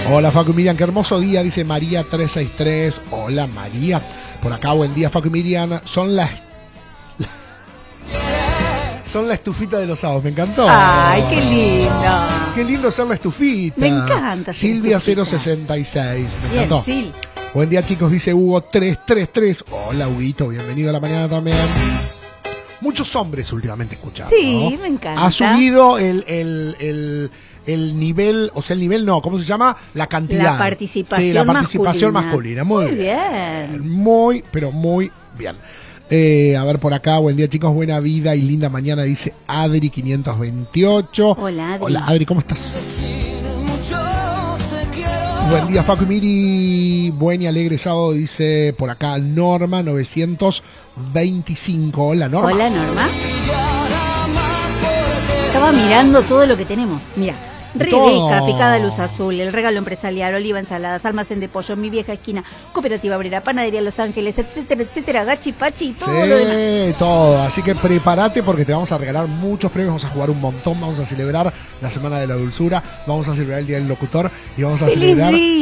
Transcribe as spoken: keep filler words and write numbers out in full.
Hola Facu y Miriam, qué hermoso día, dice María trescientos sesenta y tres. Hola María. Por acá, buen día Facu y Miriam. Son las... Son la estufita de los sábados, me encantó. Ay, qué lindo. Qué lindo ser la estufita. Me encanta ser Silvia estufita. cero sesenta y seis. Me Bien, encantó. Sil. Buen día chicos, dice Hugo trescientos treinta y tres. Hola Huguito, bienvenido a la mañana también. Muchos hombres últimamente escuchando. Sí, ¿no? me encanta. Ha subido el, el, el, el nivel, o sea, el nivel no, ¿cómo se llama? La cantidad. La participación Sí, la participación masculina. masculina. Muy, Muy bien. bien. Muy, pero muy bien. Eh, a ver por acá, buen día chicos, buena vida y linda mañana, dice Adri quinientos veintiocho. Hola, Adri. Hola Adri, ¿cómo estás? Buen día Facu y Miri, buen y alegre sábado, dice por acá Norma novecientos veinticinco. Hola Norma. Hola, Norma. Estaba mirando todo lo que tenemos. Mira, Rebeca, Todo. Picada Luz Azul, El Regalo Empresarial, Oliva Ensaladas, Almacén de Pollo, Mi Vieja Esquina, Cooperativa Obrera, Panadería Los Ángeles, etcétera, etcétera, Gachi Pachi, todo Sí, lo demás. todo. Así que prepárate porque te vamos a regalar muchos premios, vamos a jugar un montón, vamos a celebrar la Semana de la Dulzura, vamos a celebrar el Día del Locutor y vamos a ¡Feliz celebrar... día!